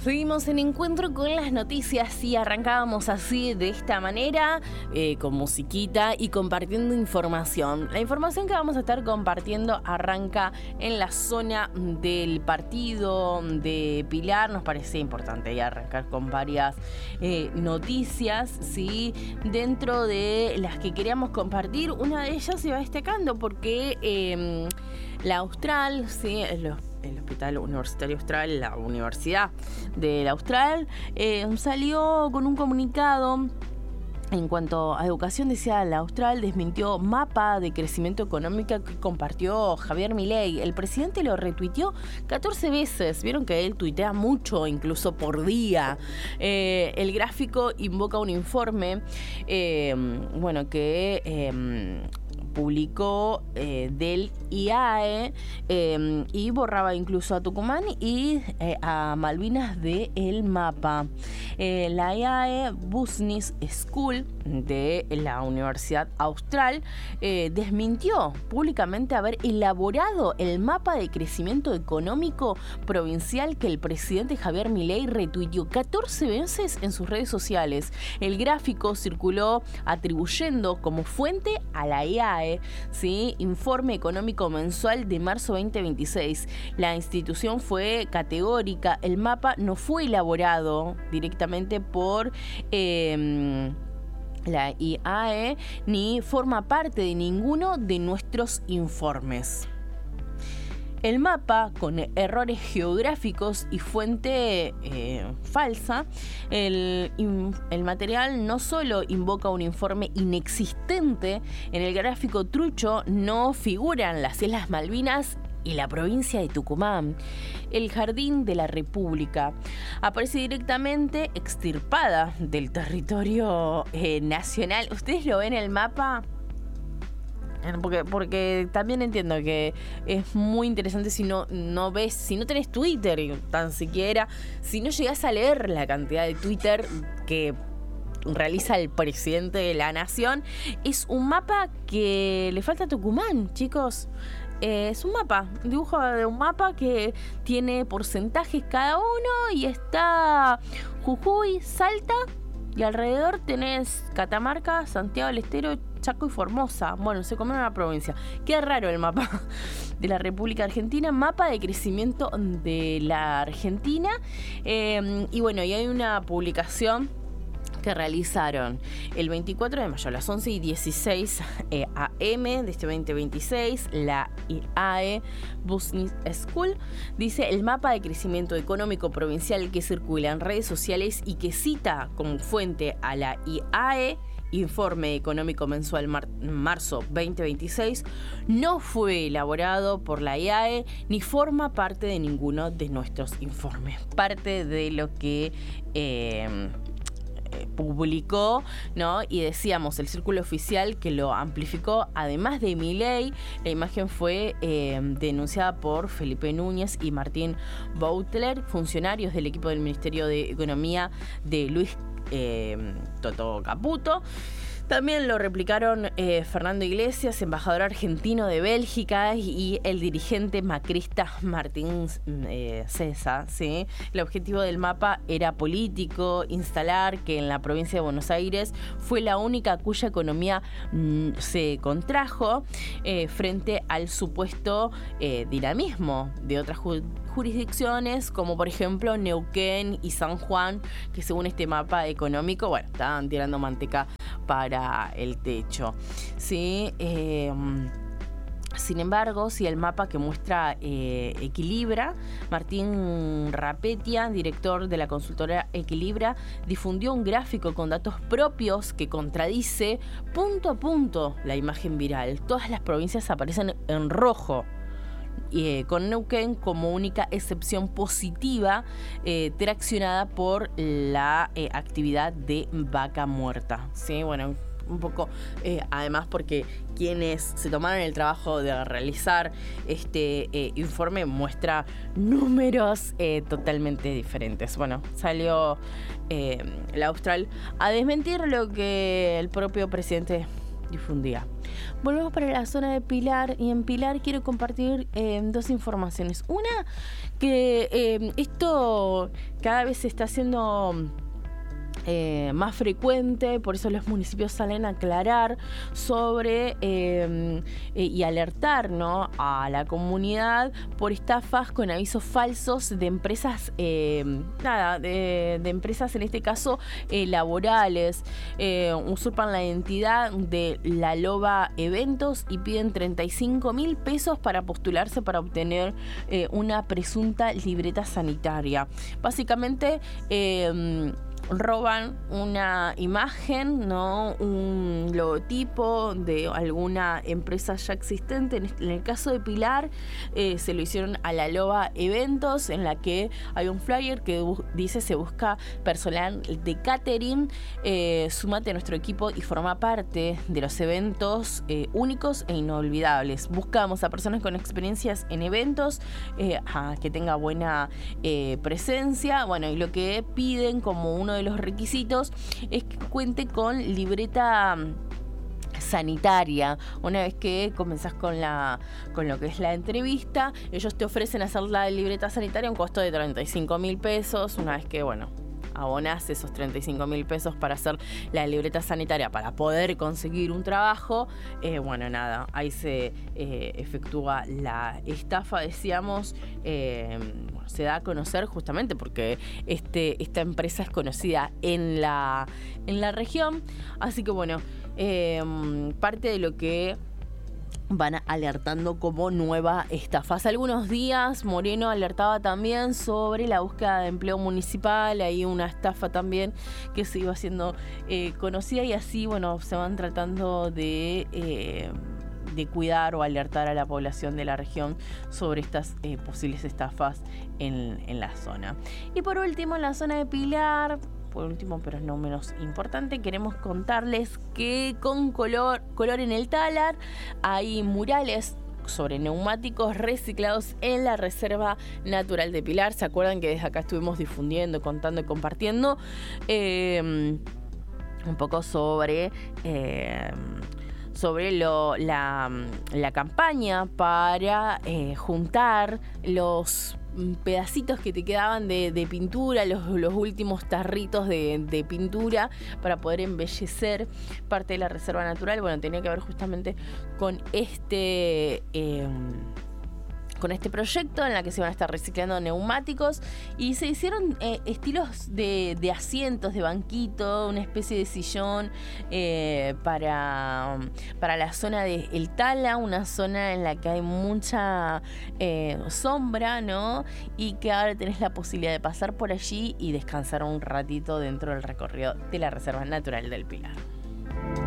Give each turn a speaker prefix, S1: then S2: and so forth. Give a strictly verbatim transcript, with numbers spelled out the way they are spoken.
S1: Seguimos en Encuentro con las noticias y arrancábamos así, de esta manera, eh, con musiquita y compartiendo información. La información que vamos a estar compartiendo arranca en la zona del partido de Pilar. Nos parece importante ya arrancar con varias eh, noticias, ¿sí? Dentro de las que queríamos compartir, una de ellas se va destacando porque eh, la Austral, ¿sí? Los el Hospital Universitario Austral, la Universidad del Austral, eh, salió con un comunicado. En cuanto a educación, decía, la Austral desmintió mapa de crecimiento económico que compartió Javier Milei. El presidente lo retuiteó catorce veces. Vieron que él tuitea mucho, incluso por día. Eh, el gráfico invoca un informe, eh, bueno, que Eh, publicó eh, del I A E eh, y borraba incluso a Tucumán y eh, a Malvinas del mapa. Eh, la I A E Business School de la Universidad Austral eh, desmintió públicamente haber elaborado el mapa de crecimiento económico provincial que el presidente Javier Milei retuiteó catorce veces en sus redes sociales. El gráfico circuló atribuyendo como fuente a la I A E, ¿sí? Informe económico mensual de marzo veinte veintiséis. La institución fue categórica. El mapa no fue elaborado directamente por Eh, la I A E ni forma parte de ninguno de nuestros informes. El mapa, con errores geográficos y fuente eh, falsa, el, el material no solo invoca un informe inexistente, en el gráfico trucho no figuran las Islas Malvinas y la provincia de Tucumán. El Jardín de la República aparece directamente extirpada del territorio eh, nacional. ¿Ustedes lo ven en el mapa? Porque, porque también entiendo que es muy interesante si no, no ves, si no tenés Twitter tan siquiera, si no llegás a leer la cantidad de Twitter que realiza el presidente de la nación. Es un mapa que le falta a Tucumán, chicos. Eh, es un mapa, un dibujo de un mapa que tiene porcentajes cada uno y está Jujuy, Salta y alrededor tenés Catamarca, Santiago del Estero, Chaco y Formosa. Bueno, se come una provincia. Qué raro el mapa de la República Argentina, mapa de crecimiento de la Argentina. Eh, y bueno, y hay una publicación que realizaron el veinticuatro de mayo a las once y dieciséis eh, a eme de este veinte veintiséis, la I A E Business School. Dice: el mapa de crecimiento económico provincial que circula en redes sociales y que cita como fuente a la I A E, Informe Económico Mensual mar- marzo veinte veintiséis, no fue elaborado por la I A E ni forma parte de ninguno de nuestros informes. Parte de lo que Eh, publicó, ¿no? Y decíamos, el círculo oficial que lo amplificó, además de Milei, la imagen fue eh, denunciada por Felipe Núñez y Martín Boutler, funcionarios del equipo del Ministerio de Economía de Luis eh, Toto Caputo. También lo replicaron eh, Fernando Iglesias, embajador argentino de Bélgica, y el dirigente macrista Martín eh, César, ¿sí? El objetivo del mapa era político, instalar que en la provincia de Buenos Aires fue la única cuya economía mm, se contrajo eh, frente al supuesto eh, dinamismo de otras ju- jurisdicciones, como por ejemplo Neuquén y San Juan, que según este mapa económico, bueno, estaban tirando manteca para el techo, ¿sí? Eh, sin embargo, si el mapa que muestra eh, Equilibra, Martín Rapetia, director de la consultora Equilibra, difundió un gráfico con datos propios que contradice punto a punto la imagen viral. Todas las provincias aparecen en rojo, Eh, con Neuquén como única excepción positiva, eh, traccionada por la eh, actividad de vaca muerta. Sí, bueno, un poco, eh, además porque quienes se tomaron el trabajo de realizar este eh, informe muestra números eh, totalmente diferentes. Bueno, salió eh, la Austral a desmentir lo que el propio presidente difundida. Volvemos para la zona de Pilar, y en Pilar quiero compartir eh, dos informaciones. Una, que eh, esto cada vez se está haciendo Eh, más frecuente, por eso los municipios salen a aclarar sobre eh, eh, y alertar, ¿no?, a la comunidad por estafas con avisos falsos de empresas, eh, nada, de, de empresas en este caso eh, laborales. Eh, usurpan la identidad de La Loba Eventos y piden treinta y cinco mil pesos para postularse para obtener eh, una presunta libreta sanitaria. Básicamente, eh, roban una imagen, ¿no?, un logotipo de alguna empresa ya existente. En el caso de Pilar, eh, se lo hicieron a La Loba Eventos, en la que hay un flyer que dice: se busca personal de catering, eh, súmate a nuestro equipo y forma parte de los eventos eh, únicos e inolvidables. Buscamos a personas con experiencias en eventos, eh, a que tenga buena eh, presencia. Bueno, y lo que piden como uno de los requisitos es que cuente con libreta sanitaria. Una vez que comenzás con la con lo que es la entrevista, ellos te ofrecen hacer la libreta sanitaria a un costo de treinta y cinco mil pesos. Una vez que, bueno, abonás esos treinta y cinco mil pesos para hacer la libreta sanitaria para poder conseguir un trabajo, eh, bueno, nada, ahí se eh, efectúa la estafa, decíamos. eh, bueno, se da a conocer justamente porque este, esta empresa es conocida en la, en la región, así que bueno, eh, parte de lo que van alertando como nueva estafa. Hace algunos días Moreno alertaba también sobre la búsqueda de empleo municipal, hay una estafa también que se iba haciendo eh, conocida, y así, bueno, se van tratando de eh, de cuidar o alertar a la población de la región sobre estas eh, posibles estafas en, en la zona. Y por último, en la zona de Pilar, por último pero no menos importante, queremos contarles que con color, color en el Talar hay murales sobre neumáticos reciclados en la Reserva Natural de Pilar. ¿Se acuerdan que desde acá estuvimos difundiendo, contando y compartiendo eh, un poco sobre eh, sobre lo, la, la campaña para eh, juntar los pedacitos que te quedaban de, de pintura, los, los últimos tarritos de, de pintura para poder embellecer parte de la reserva natural? Bueno, tenía que ver justamente con este eh, con este proyecto en la que se van a estar reciclando neumáticos, y se hicieron eh, estilos de, de asientos, de banquito, una especie de sillón eh, para, para la zona de El Tala, una zona en la que hay mucha eh, sombra, ¿no? Y que ahora tenés la posibilidad de pasar por allí y descansar un ratito dentro del recorrido de la Reserva Natural del Pilar.